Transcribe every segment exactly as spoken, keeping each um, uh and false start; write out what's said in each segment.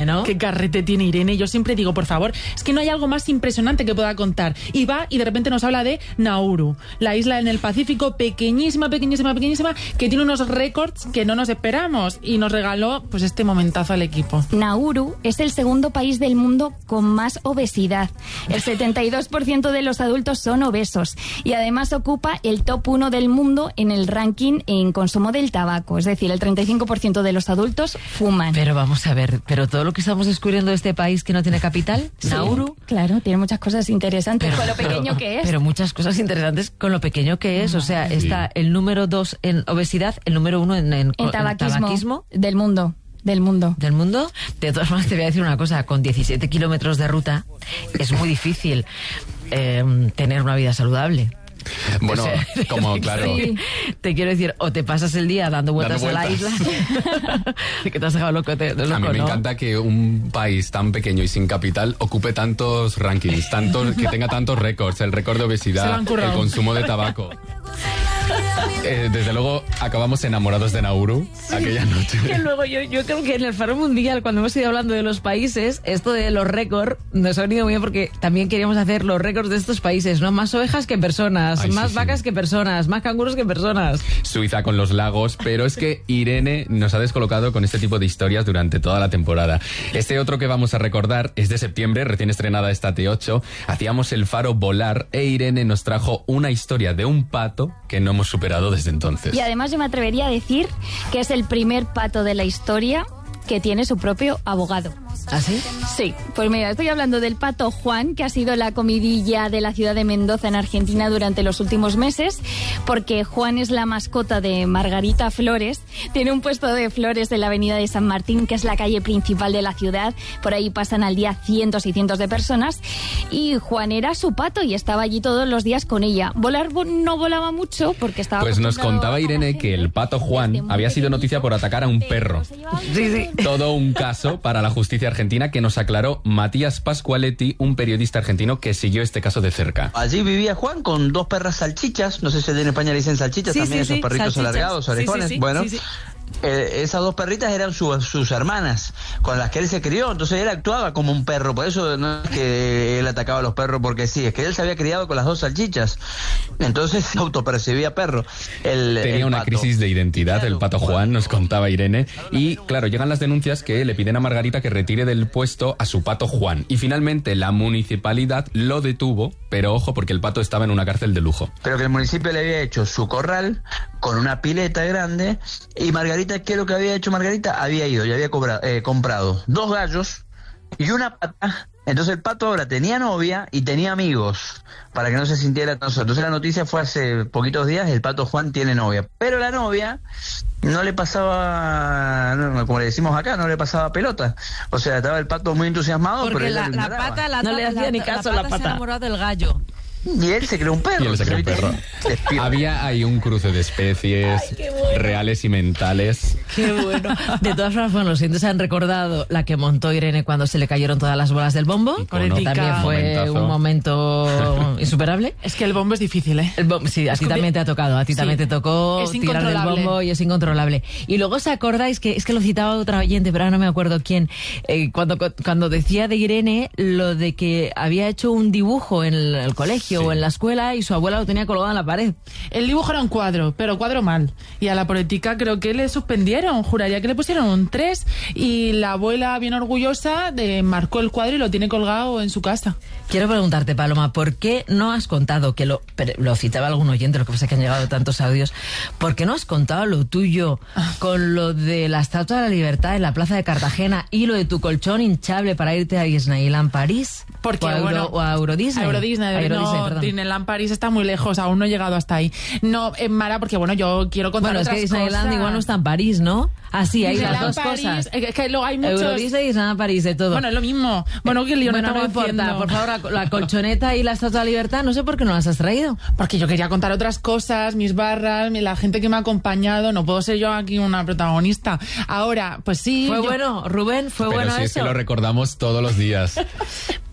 ¿no? Qué carrete tiene Irene. Yo siempre digo, por favor, es que no hay algo más impresionante que pueda contar. Y va y de repente nos habla de Nauru, la isla en el Pacífico pequeñísima, pequeñísima, pequeñísima, que tiene unos récords que no nos esperamos. Y nos regaló pues este momentazo al equipo. Nauru es el segundo país del mundo con más obesidad. El setenta y dos por ciento de los adultos son obesos y además ocupa el top uno del mundo en el ranking en consumo del tabaco. Es decir, el treinta y cinco por ciento de los adultos fuman. Pero vamos a ver, pero todo lo que estamos descubriendo de este país que no tiene capital, sí, Nauru. Claro, tiene muchas cosas interesantes pero, con lo pequeño pero, que es. Pero muchas cosas interesantes con lo pequeño que es. O sea, sí. Está el número dos en obesidad, el número uno en, en, en, tabaquismo, en tabaquismo. Del mundo. Del mundo. ¿Del mundo? De todas formas, te voy a decir una cosa. Con diecisiete kilómetros de ruta es muy difícil eh, tener una vida saludable. Bueno, como claro. Sí. Te quiero decir, o te pasas el día dando vueltas, dando vueltas. a la isla, que te has dejado loco. Te, loco a mí me ¿no? encanta que un país tan pequeño y sin capital ocupe tantos rankings, tantos, que tenga tantos récords, el récord de obesidad, el consumo de tabaco. Eh, desde luego acabamos enamorados de Nauru sí, aquella noche. Que luego yo, yo creo que en el Faro Mundial, cuando hemos ido hablando de los países, esto de los récords nos ha venido muy bien porque también queríamos hacer los récords de estos países, ¿no? Más ovejas que personas, Ay, más sí, vacas sí. que personas, más canguros que personas. Suiza con los lagos, pero es que Irene nos ha descolocado con este tipo de historias durante toda la temporada. Este otro que vamos a recordar es de septiembre, recién estrenada esta T ocho. Hacíamos el Faro volar e Irene nos trajo una historia de un pato que no hemos superado desde entonces. Y además yo me atrevería a decir que es el primer pato de la historia que tiene su propio abogado. ¿Ah, sí? Sí, pues mira, estoy hablando del pato Juan, que ha sido la comidilla de la ciudad de Mendoza en Argentina durante los últimos meses, porque Juan es la mascota de Margarita Flores, tiene un puesto de flores en la avenida de San Martín, que es la calle principal de la ciudad, por ahí pasan al día cientos y cientos de personas, y Juan era su pato y estaba allí todos los días con ella. Volar no volaba mucho porque estaba... Pues nos contaba Irene que el pato Juan había sido noticia por atacar a un perro. Sí, sí. Todo un caso para la justicia argentina que nos aclaró Matías Pascualetti, un periodista argentino que siguió este caso de cerca. Allí vivía Juan con dos perras salchichas, no sé si en España le dicen salchichas, sí, también sí, esos sí, perritos salchichas. alargados, orejones. Sí, sí, sí, bueno, sí, sí. Eh, esas dos perritas eran su, sus hermanas, con las que él se crió, entonces él actuaba como un perro, por eso no es que él atacaba a los perros porque sí, es que él se había criado con las dos salchichas, entonces se autopercibía perro. El, Tenía el una pato. crisis de identidad, el pato Juan, nos contaba Irene, y claro, llegan las denuncias que le piden a Margarita que retire del puesto a su pato Juan, y finalmente la municipalidad lo detuvo, pero ojo, porque el pato estaba en una cárcel de lujo. Pero que el municipio le había hecho su corral con una pileta grande, y Margarita, ¿qué es lo que había hecho Margarita? Había ido y había cobrado, eh, comprado dos gallos y una pata. Entonces el pato ahora tenía novia y tenía amigos para que no se sintiera tan solo. Entonces la noticia fue hace poquitos días, el pato Juan tiene novia, pero la novia no le pasaba, no, como le decimos acá, no le pasaba pelota. O sea, estaba el pato muy entusiasmado, porque pero él la, lo la ignoraba. pata la, No le hacía la, ni caso la la pata. pata. Se ha enamorado del gallo. Y él se creó un perro. Y él se creó un perro. Había ahí un cruce de especies. Ay, qué bueno. Reales y mentales. Qué bueno. De todas formas, bueno, los siguientes han recordado la que montó Irene cuando se le cayeron todas las bolas del bombo. Icono. También fue Momentazo. un momento insuperable. Es que el bombo es difícil, ¿eh? El bombo, sí, a ti también te ha tocado, a ti Sí. también te tocó Es tirar del incontrolable. bombo y es incontrolable. Y luego os acordáis que es que lo citaba otra oyente, pero ahora no me acuerdo quién, eh, cuando, cuando decía de Irene lo de que había hecho un dibujo en el, el colegio Sí. o en la escuela y su abuela lo tenía colgado en la pared. El dibujo era un cuadro, pero cuadro mal. Y a la política creo que le suspendieron, juraría que le pusieron un tres. Y la abuela, bien orgullosa, de, marcó el cuadro y lo tiene colgado en su casa. Quiero preguntarte, Paloma, ¿por qué no has contado, que lo, pero lo citaba algún oyente, lo que pasa es que han llegado tantos audios, ¿por qué no has contado lo tuyo con lo de la Estatua de la Libertad en la Plaza de Cartagena y lo de tu colchón hinchable para irte a Disneyland París? Porque, o a, Euro, bueno, o a Euro Disney. A Euro Disney, A Euro no, Disney, perdón. Disneyland París está muy lejos, aún no he llegado hasta ahí. No, en Mara, porque bueno, yo quiero contar Bueno, es otras que Disneyland cosas. igual no está en París, ¿no? Así, hay las Disneyland dos París, cosas. Es que luego hay muchos... Euro Disney y Disneyland París, de todo. Bueno, es lo mismo. Bueno, que lío Bueno, no estamos importa, haciendo. por favor, la, la colchoneta y la Estatua de la Libertad, no sé por qué no las has traído. Porque yo quería contar otras cosas, mis barras, mi- la gente que me ha acompañado. No puedo ser yo aquí una protagonista. Ahora, pues sí... Fue yo- bueno, Rubén, fue Pero bueno si es eso. que lo recordamos todos los días.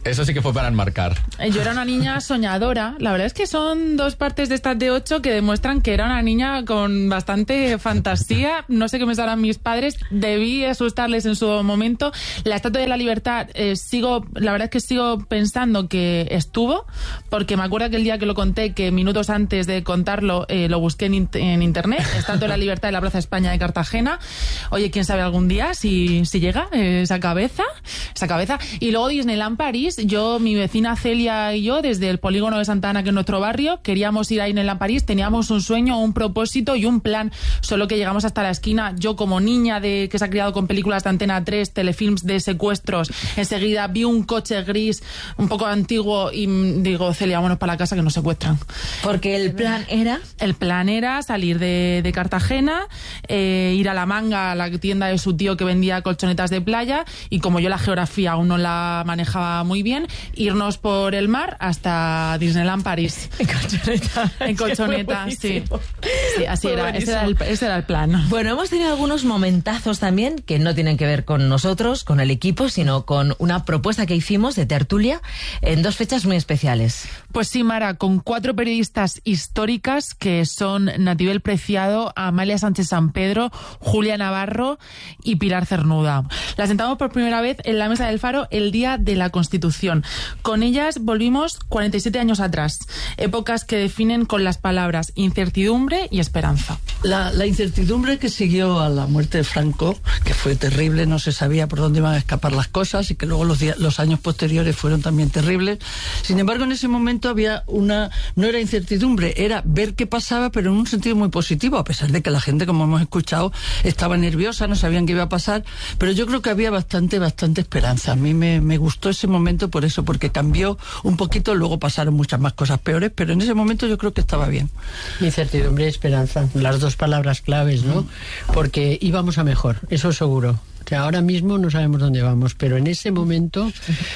Eso sí que fue para enmarcar. Yo era una niña soñadora. La verdad es que son dos partes de estas de ocho que demuestran que era una niña con bastante fantasía. No sé qué me sabrán mis padres. Debí asustarles en su momento. La Estatua de la Libertad, eh, sigo, la verdad es que sigo pensando que estuvo, porque me acuerdo que el día que lo conté, que minutos antes de contarlo, eh, lo busqué en, in- en internet. Estatua de la Libertad en la Plaza España de Cartagena. Oye, quién sabe algún día si, si llega eh, esa cabeza, esa cabeza. Y luego Disneyland París. Yo, mi vecina Celia y yo, desde el polígono de Santa Ana, que es nuestro barrio, queríamos ir a Disneyland París, teníamos un sueño, un propósito y un plan, solo que llegamos hasta la esquina. Yo, como niña de que se ha criado con películas de Antena tres, telefilms de secuestros, enseguida vi un coche gris, un poco antiguo, y digo, Celia, vámonos para la casa que nos secuestran. Porque el plan era... El plan era salir de, de Cartagena, eh, ir a La Manga, a la tienda de su tío que vendía colchonetas de playa, y como yo la geografía aún no la manejaba muy bien, irnos por el mar hasta Disneyland París. En colchoneta. En colchoneta, sí. Sí, así era. Ese era, el, ese era el plan. Bueno, hemos tenido algunos momentazos también que no tienen que ver con nosotros, con el equipo, sino con una propuesta que hicimos de tertulia en dos fechas muy especiales. Pues sí, Mara, con cuatro periodistas históricas que son Natibel Preciado, Amalia Sánchez San Pedro, Julia Navarro y Pilar Cernuda. Las sentamos por primera vez en la Mesa del Faro el día de la Constitución. Con ellas volvimos cuarenta y siete años atrás, épocas que definen con las palabras incertidumbre y esperanza. La, la incertidumbre que siguió a la muerte de Franco, que fue terrible, no se sabía por dónde iban a escapar las cosas y que luego los, días, los años posteriores fueron también terribles. Sin embargo, en ese momento había una, no era incertidumbre, era ver qué pasaba, pero en un sentido muy positivo, a pesar de que la gente, como hemos escuchado, estaba nerviosa, no sabían qué iba a pasar, pero yo creo que había bastante, bastante esperanza. A mí me, me gustó ese momento por eso, porque cambió un poquito, luego pasaron muchas más cosas peores, pero en ese momento yo creo que estaba bien. Incertidumbre y esperanza, las dos palabras claves, ¿no? Porque íbamos a mejor, eso seguro. O sea, ahora mismo no sabemos dónde vamos, pero en ese momento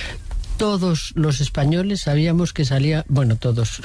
todos los españoles sabíamos que salía, bueno, todos,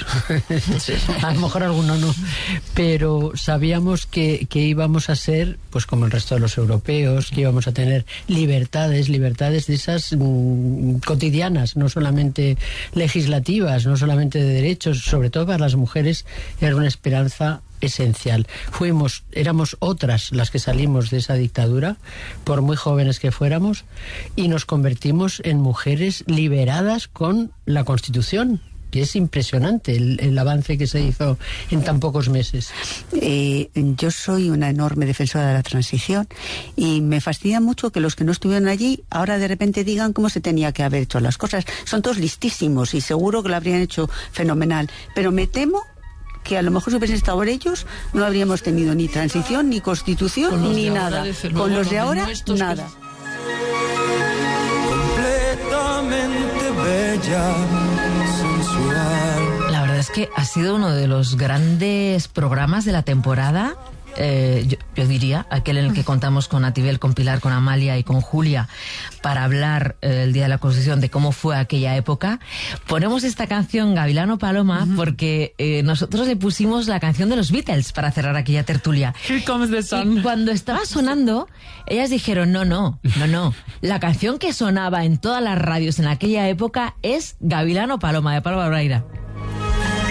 a lo mejor algunos no, pero sabíamos que, que íbamos a ser, pues como el resto de los europeos, que íbamos a tener libertades, libertades de esas mmm, cotidianas, no solamente legislativas, no solamente de derechos, sobre todo para las mujeres era una esperanza esencial. Fuimos, éramos otras las que salimos de esa dictadura, por muy jóvenes que fuéramos, y nos convertimos en mujeres liberadas con la Constitución, que es impresionante el, el avance que se hizo en tan pocos meses. Eh, yo soy una enorme defensora de la transición y me fascina mucho que los que no estuvieron allí ahora de repente digan cómo se tenía que haber hecho las cosas. Son todos listísimos y seguro que lo habrían hecho fenomenal, pero me temo que a lo mejor si hubiesen estado ellos no habríamos tenido ni transición, ni constitución, ni nada. Con los de ahora, nada. Completamente bella, sensual. La verdad es que ha sido uno de los grandes programas de la temporada. Eh, yo, yo diría, aquel en el que contamos con Natibel, con Pilar, con Amalia y con Julia para hablar eh, el Día de la Constitución de cómo fue aquella época. Ponemos esta canción Gavilano Paloma uh-huh. porque eh, nosotros le pusimos la canción de los Beatles para cerrar aquella tertulia. Here comes the sun. Y cuando estaba sonando, ellas dijeron, no, no, no, no. La canción que sonaba en todas las radios en aquella época es Gavilano Paloma, de Pablo Braira.